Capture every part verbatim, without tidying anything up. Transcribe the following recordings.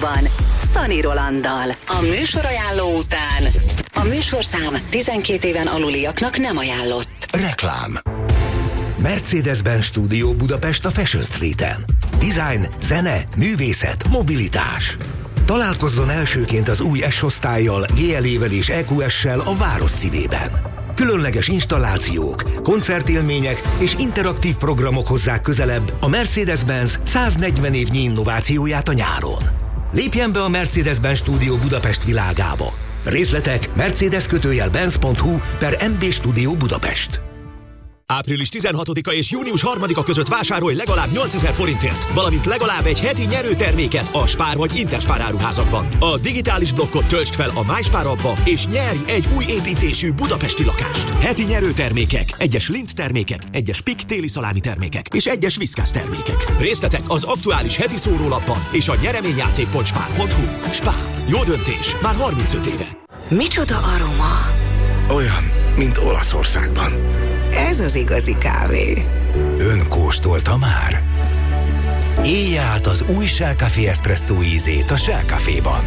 Rádióban Szani Rolanddal. A műsorajánló után a műsorszám tizenkét éven aluliaknak nem ajánlott. Reklám. Mercedes-Benz Studio Budapest a Fashion Streeten. Design, zene, művészet, mobilitás. Találkozzon elsőként az új S-osztállyal, gé el é-vel és é kú es-sel a város szívében. Különleges installációk, koncertélmények és interaktív programok hozzák közelebb a Mercedes-Benz száznegyven évnyi innovációját a nyáron. Lépjen be a Mercedes-Benz Studio Budapest világába. Részletek mercedes kötőjel benz pont hu per em bé Studio Budapest. április tizenhatodika és június harmadika között vásárolj legalább nyolcezer forintért, valamint legalább egy heti nyerőterméket a Spár vagy Interspár áruházakban. A digitális blokkot töltsd fel a MySpár appba, és nyerj egy új építésű budapesti lakást. Heti nyerőtermékek, egyes Lindt termékek, egyes Pik téli szalámi termékek és egyes Whiskas termékek. Részletek az aktuális heti szórólapban és a nyereményjáték pont spár pont hu. Spár. Jó döntés. Már harmincöt éve. Micsoda aroma? Olyan, mint Olaszországban. Ez az igazi kávé. Ön kóstolta már? Élje át az új Shell Café Espresso ízét a Shell Caféban.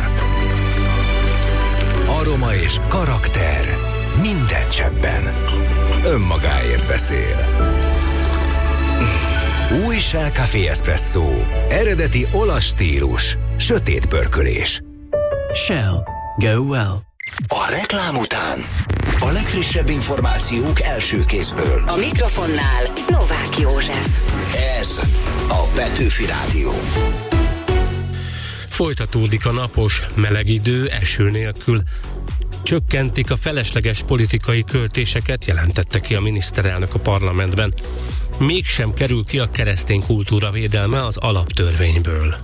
Aroma és karakter minden cseppben. Önmagáért beszél. Új Shell Café Espresso. Eredeti olasz stílus. Sötét pörkölés. Shell. Go well. A reklám után a legfrissebb információk első kézből. A mikrofonnál Novák József. Ez a Petőfi Rádió. Folytatódik a napos, meleg idő, eső nélkül. Csökkentik a felesleges politikai költéseket, jelentette ki a miniszterelnök a parlamentben. Mégsem kerül ki a keresztény kultúra védelme az alaptörvényből.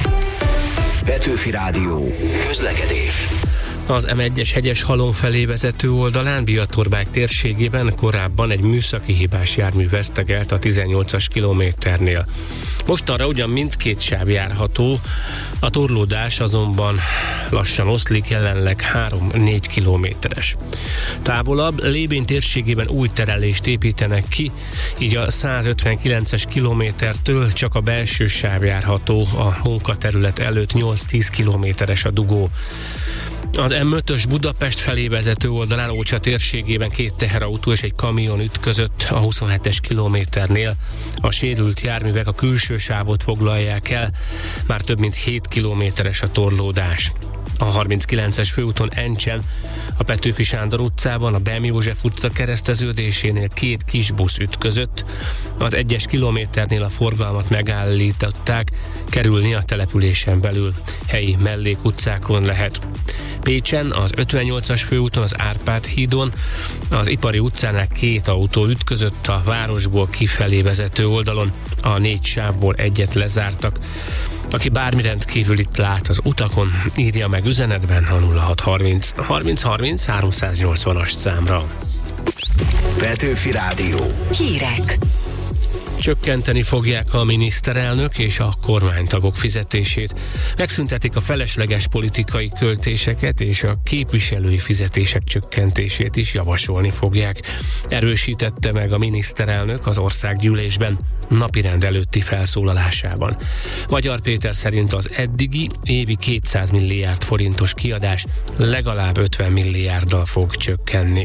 Petőfi Rádió. Közlekedés. Az em egyes Hegyeshalom felé vezető oldalán Biatorbágy térségében korábban egy műszaki hibás jármű vesztegelt a tizennyolcas kilométernél. Mostanra ugyan mindkét sáv járható, a torlódás azonban lassan oszlik, jelenleg három-négy kilométeres. Távolabb Lébény térségében új terelést építenek ki, így a százötvenkilences kilométertől csak a belső sáv járható, a munkaterület előtt nyolc-tíz kilométeres a dugó. Az em ötös Budapest felé vezető oldalán Ócsa térségében két teherautó és egy kamion ütközött a huszonhetes kilométernél. A sérült járművek a külső sávot foglalják el, már több mint hét kilométeres a torlódás. A harminckilences főúton Encsen, a Petőfi Sándor utcában, a Bem József utca kereszteződésénél két kisbusz ütközött. Az egyes kilométernél a forgalmat megállították, kerülni a településen belül helyi mellékutcákon lehet. Pécsen, az ötvennyolcas főúton, az Árpád hídon, az Ipari utcánál két autó ütközött a városból kifelé vezető oldalon, a négy sávból egyet lezártak. Aki bármi rendkívülit lát az utakon, írja meg üzenetben a nulla hat harminc harminc harminc háromszáznyolcvanas számra. Petőfi Rádió. Hírek. Csökkenteni fogják a miniszterelnök és a kormánytagok fizetését. Megszüntetik a felesleges politikai költéseket, és a képviselői fizetések csökkentését is javasolni fogják. Erősítette meg a miniszterelnök az országgyűlésben napirend előtti felszólalásában. Magyar Péter szerint az eddigi évi kétszáz milliárd forintos kiadás legalább ötven milliárddal fog csökkenni.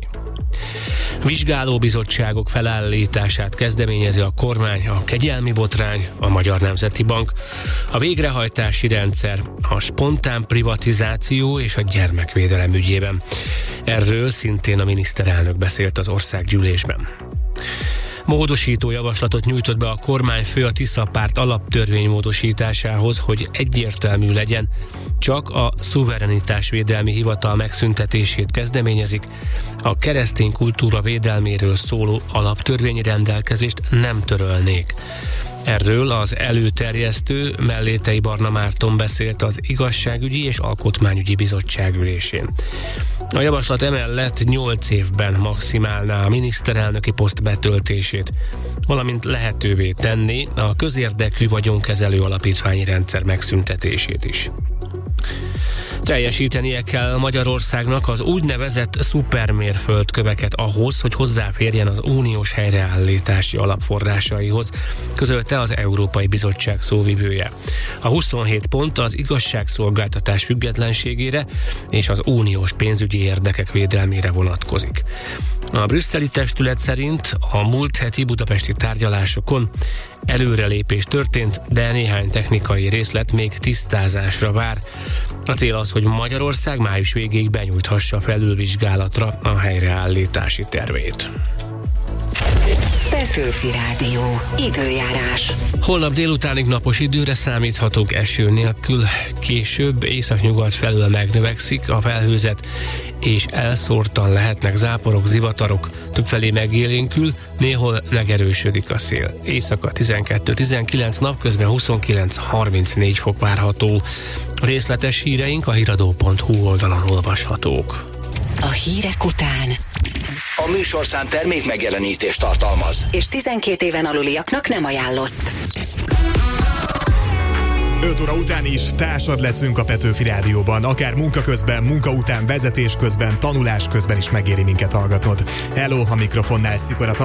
Vizsgálóbizottságok felállítását kezdeményezi a kormány, a kegyelmi botrány, a Magyar Nemzeti Bank, a végrehajtási rendszer, a spontán privatizáció és a gyermekvédelem ügyében. Erről szintén a miniszterelnök beszélt az országgyűlésben. Módosító javaslatot nyújtott be a kormányfő a Tisza Párt alaptörvény módosításához, hogy egyértelmű legyen, csak a szuverenitásvédelmi hivatal megszüntetését kezdeményezik, a keresztény kultúra védelméről szóló alaptörvényi rendelkezést nem törölnék. Erről az előterjesztő Mellétei Barna Márton beszélt az Igazságügyi és Alkotmányügyi Bizottság ülésén. A javaslat emellett nyolc évben maximálná a miniszterelnöki poszt betöltését, valamint lehetővé tenni a közérdekű vagyonkezelő alapítványi rendszer megszüntetését is. Teljesítenie kell Magyarországnak az úgynevezett szupermérföldköveket ahhoz, hogy hozzáférjen az uniós helyreállítási alapforrásaihoz, közölte az Európai Bizottság szóvivője. A huszonhét pont az igazságszolgáltatás függetlenségére és az uniós pénzügyi érdekek védelmére vonatkozik. A brüsszeli testület szerint a múlt heti budapesti tárgyalásokon előrelépés történt, de néhány technikai részlet még tisztázásra vár. A cél az, hogy Magyarország május végéig benyújthassa felülvizsgálatra a helyreállítási tervét. Petőfi Rádió. Időjárás. Holnap délutánig napos időre számíthatunk eső nélkül, később északnyugat felől megnövekszik a felhőzet, és elszórtan lehetnek záporok, zivatarok, többfelé megélénkül, néhol megerősödik a szél. Éjszaka tizenkettő tizenkilenc, napközben huszonkilenc harmincnégy fok várható. Részletes híreink a híradó pont hu oldalon olvashatók. A hírek után A műsorszám termék megjelenítést tartalmaz, és tizenkét éven aluliaknak nem ajánlott. öt óra után is társad leszünk a Petőfi Rádióban, akár munka közben, munka után, vezetés közben, tanulás közben is megéri minket hallgatnod. Hello, a mikrofonnál Szikora